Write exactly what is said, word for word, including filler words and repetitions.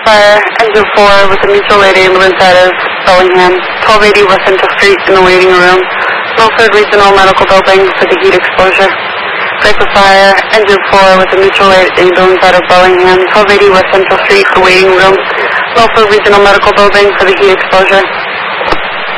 Fire, engine four with a mutual aid ambulance out of Bellingham, twelve eighty West Central Street in the waiting room. Milford Regional Medical Building for the heat exposure. Breaker Fire, engine four with a mutual aid ambulance out of Bellingham, twelve eighty West Central Street, the waiting room. Milford Regional Medical Building for the heat exposure.